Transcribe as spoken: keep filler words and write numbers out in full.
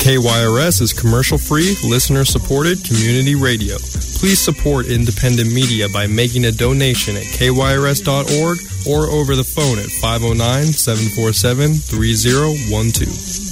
K Y R S is commercial-free, listener-supported community radio. Please support independent media by making a donation at K Y R S dot org or over the phone at five oh nine, seven four seven, three oh one two.